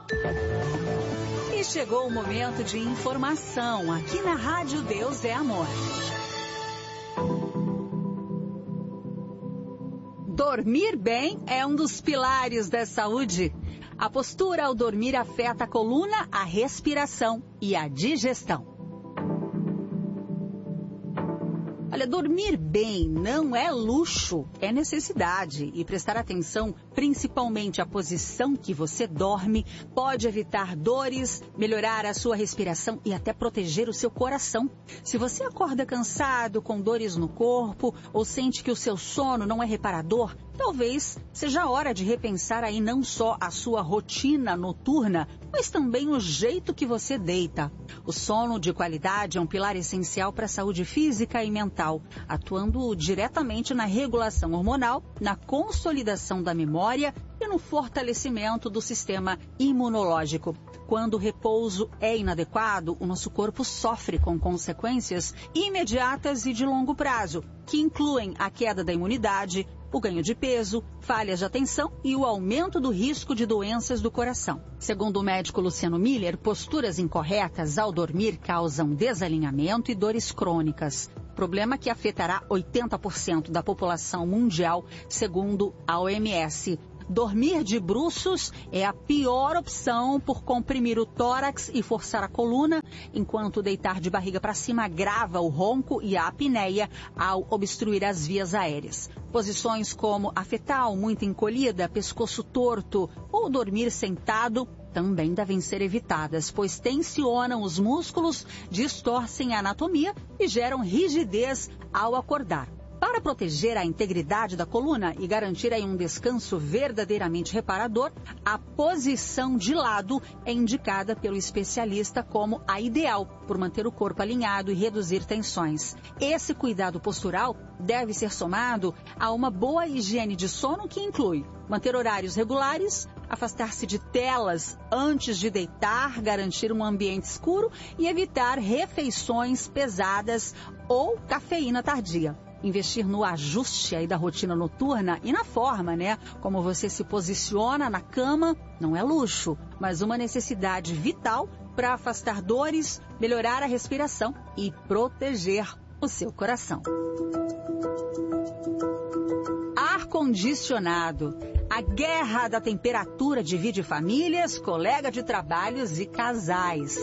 E chegou o momento de informação aqui na Rádio Deus é Amor. Dormir bem é um dos pilares da saúde. A postura ao dormir afeta a coluna, a respiração e a digestão. Olha, dormir bem não é luxo, é necessidade. E prestar atenção, principalmente à posição que você dorme, pode evitar dores, melhorar a sua respiração e até proteger o seu coração. Se você acorda cansado, com dores no corpo, ou sente que o seu sono não é reparador, talvez seja a hora de repensar aí não só a sua rotina noturna, mas também o jeito que você deita. O sono de qualidade é um pilar essencial para a saúde física e mental, atuando diretamente na regulação hormonal, na consolidação da memória e no fortalecimento do sistema imunológico. Quando o repouso é inadequado, o nosso corpo sofre com consequências imediatas e de longo prazo, que incluem a queda da imunidade, o ganho de peso, falhas de atenção e o aumento do risco de doenças do coração. Segundo o médico Luciano Miller, posturas incorretas ao dormir causam desalinhamento e dores crônicas. Problema que afetará 80% da população mundial, segundo a OMS. Dormir de bruços é a pior opção por comprimir o tórax e forçar a coluna, enquanto deitar de barriga para cima agrava o ronco e a apneia ao obstruir as vias aéreas. Posições como a fetal muito encolhida, pescoço torto ou dormir sentado também devem ser evitadas, pois tensionam os músculos, distorcem a anatomia e geram rigidez ao acordar. Para proteger a integridade da coluna e garantir aí um descanso verdadeiramente reparador, a posição de lado é indicada pelo especialista como a ideal, por manter o corpo alinhado e reduzir tensões. Esse cuidado postural deve ser somado a uma boa higiene de sono que inclui manter horários regulares, afastar-se de telas antes de deitar, garantir um ambiente escuro e evitar refeições pesadas ou cafeína tardia. Investir no ajuste aí da rotina noturna e na forma, como você se posiciona na cama, não é luxo, mas uma necessidade vital para afastar dores, melhorar a respiração e proteger o seu coração. Ar-condicionado. A guerra da temperatura divide famílias, colegas de trabalhos e casais.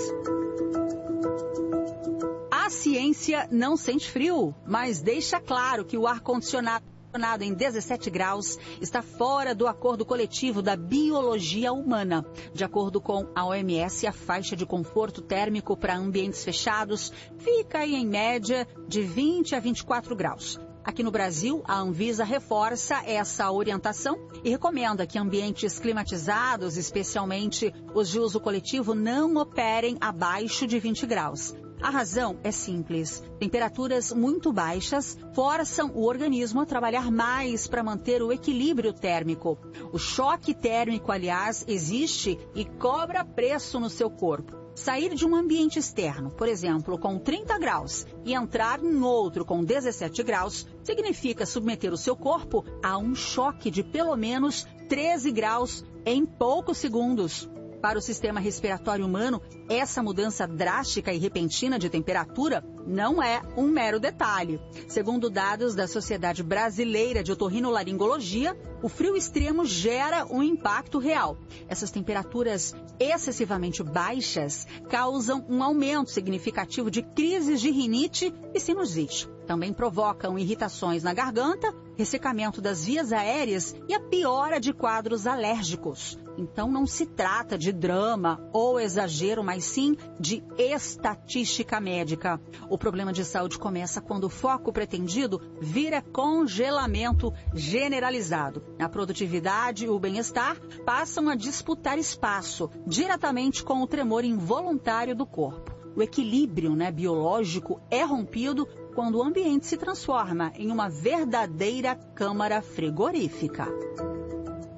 A ciência não sente frio, mas deixa claro que o ar-condicionado em 17 graus está fora do acordo coletivo da biologia humana. De acordo com a OMS, a faixa de conforto térmico para ambientes fechados fica aí, em média de 20 a 24 graus. Aqui no Brasil, a Anvisa reforça essa orientação e recomenda que ambientes climatizados, especialmente os de uso coletivo, não operem abaixo de 20 graus. A razão é simples. Temperaturas muito baixas forçam o organismo a trabalhar mais para manter o equilíbrio térmico. O choque térmico, aliás, existe e cobra preço no seu corpo. Sair de um ambiente externo, por exemplo, com 30 graus, e entrar em outro com 17 graus, significa submeter o seu corpo a um choque de pelo menos 13 graus em poucos segundos. Para o sistema respiratório humano, essa mudança drástica e repentina de temperatura não é um mero detalhe. Segundo dados da Sociedade Brasileira de Otorrinolaringologia, o frio extremo gera um impacto real. Essas temperaturas excessivamente baixas causam um aumento significativo de crises de rinite e sinusite. Também provocam irritações na garganta, ressecamento das vias aéreas e a piora de quadros alérgicos. Então não se trata de drama ou exagero, mas sim de estatística médica. O problema de saúde começa quando o foco pretendido vira congelamento generalizado. A produtividade e o bem-estar passam a disputar espaço diretamente com o tremor involuntário do corpo. O equilíbrio biológico é rompido quando o ambiente se transforma em uma verdadeira câmara frigorífica.